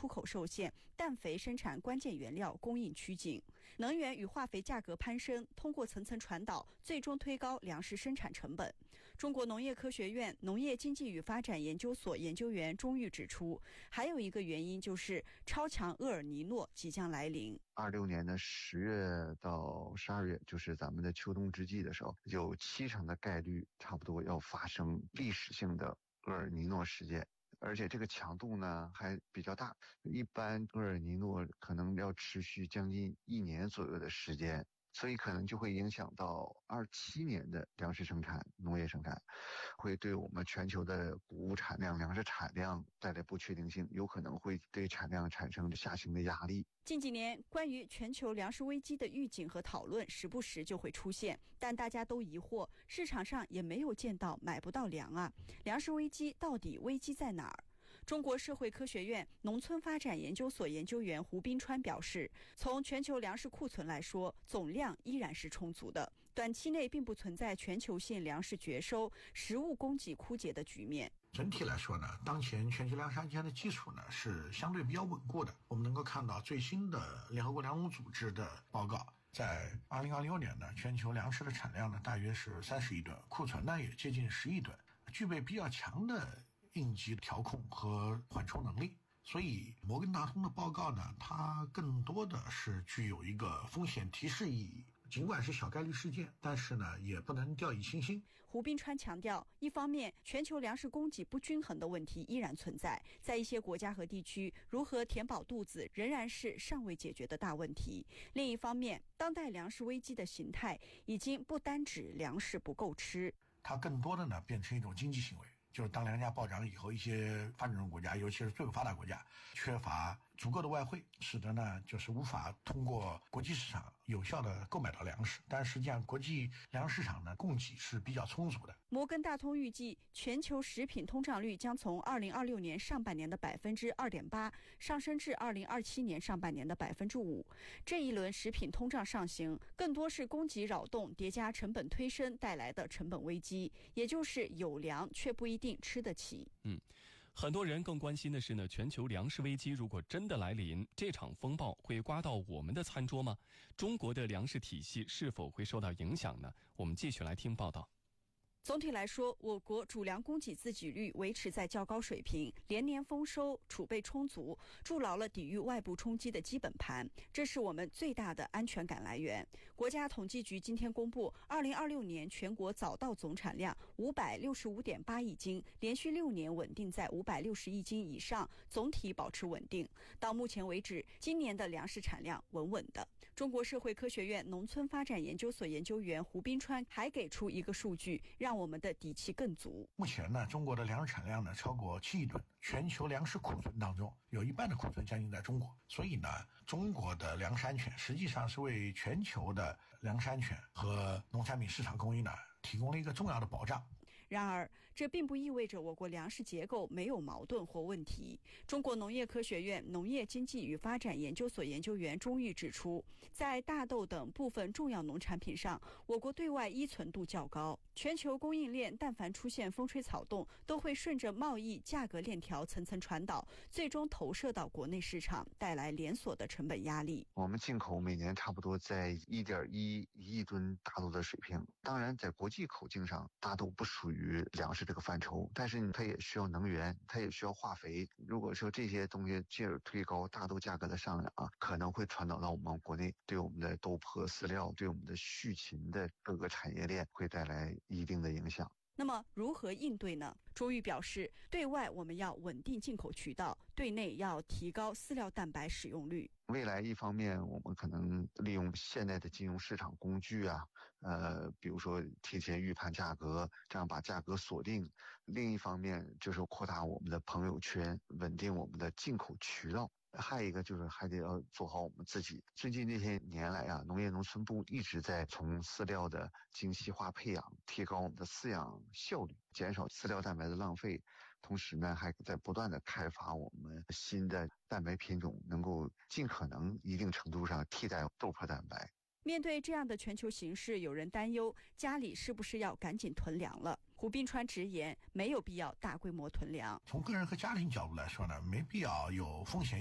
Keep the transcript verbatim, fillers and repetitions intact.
出口受限，氮肥生产关键原料供应趋紧，能源与化肥价格攀升，通过层层传导，最终推高粮食生产成本。中国农业科学院农业经济与发展研究所研究员钟玉指出，还有一个原因就是超强厄尔尼诺即将来临。 二六年的十月到十二月，就是咱们的秋冬之际的时候，有七成的概率差不多要发生历史性的厄尔尼诺事件，而且这个强度呢还比较大，一般厄尔尼诺可能要持续将近一年左右的时间，所以可能就会影响到二七年的粮食生产、农业生产，会对我们全球的谷物产量、粮食产量带来不确定性，有可能会对产量产生下行的压力。 近几年关于全球粮食危机的预警和讨论时不时就会出现，但大家都疑惑，市场上也没有见到买不到粮啊，粮食危机到底危机在哪儿？中国社会科学院农村发展研究所研究员胡斌川表示，从全球粮食库存来说，总量依然是充足的，短期内并不存在全球性粮食绝收、食物供给枯竭的局面。 整体来说呢，当前全球粮食安全的基础呢是相对比较稳固的。我们能够看到最新的联合国粮农组织的报告，在二零二六年呢，全球粮食的产量呢大约是三十亿吨，库存呢也接近十亿吨，具备比较强的应急调控和缓冲能力。所以摩根大通的报告呢，它更多的是具有一个风险提示意义，尽管是小概率事件，但是呢也不能掉以轻心。 胡斌川强调，一方面全球粮食供给不均衡的问题依然存在，在一些国家和地区，如何填饱肚子仍然是尚未解决的大问题。另一方面，当代粮食危机的形态已经不单指粮食不够吃， 它更多的呢变成一种经济行为，就是当粮价暴涨以后，一些发展中国家，尤其是最发达国家，缺乏足够的外汇，使得呢就是无法通过国际市场有效的购买到粮食。但实际上国际粮食市场呢供给是比较充足的。 摩根大通预计，全球食品通胀率将从二零二六年上半年的百分之二点八上升至二零二七年上半年的百分之五。这一轮食品通胀上行，更多是供给扰动叠加成本推升带来的成本危机，也就是有粮却不一定吃得起。 嗯，很多人更关心的是呢，全球粮食危机如果真的来临，这场风暴会刮到我们的餐桌吗？中国的粮食体系是否会受到影响呢？我们继续来听报道。 总体来说，我国主粮供给自给率维持在较高水平，连年丰收，储备充足，筑牢了抵御外部冲击的基本盘，这是我们最大的安全感来源。国家统计局今天公布，二零二六年全国早稻总产量五百六十五点八亿斤，连续六年稳定在五百六十亿斤以上，总体保持稳定。到目前为止，今年的粮食产量稳稳的。中国社会科学院农村发展研究所研究员胡斌川还给出一个数据，让我们的底气更足。 目前呢，中国的粮食产量呢超过七亿吨，全球粮食库存当中有一半的库存将近在中国，所以呢，中国的粮食安全实际上是为全球的粮食安全和农产品市场供应呢提供了一个重要的保障。 然而，这并不意味着我国粮食结构没有矛盾或问题。中国农业科学院农业经济与发展研究所研究员钟玉指出，在大豆等部分重要农产品上，我国对外依存度较高，全球供应链但凡出现风吹草动，都会顺着贸易价格链条层层传导，最终投射到国内市场，带来连锁的成本压力。 我们进口每年差不多在 一点一亿吨大豆的水平，当然在国际口径上，大豆不属于粮食这个范畴，但是它也需要能源，它也需要化肥。如果说这些东西进而推高大豆价格的上涨，可能会传导到我们国内，对我们的豆粕饲料，对我们的畜禽的各个产业链会带来一定的影响。 那么如何应对呢？钟玉表示，对外我们要稳定进口渠道，对内要提高饲料蛋白使用率。 未来一方面我们可能利用现代的金融市场工具啊，呃，比如说提前预判价格，这样把价格锁定。另一方面就是扩大我们的朋友圈，稳定我们的进口渠道。还有一个就是还得要做好我们自己。最近这些年来啊，农业农村部一直在从饲料的精细化配养，提高我们的饲养效率，减少饲料蛋白的浪费。同时呢，还在不断的开发我们新的蛋白品种，能够尽可能一定程度上替代豆粕蛋白。 面对这样的全球形势，有人担忧家里是不是要赶紧囤粮了。胡斌川直言，没有必要大规模囤粮。 从个人和家庭角度来说呢，没必要有风险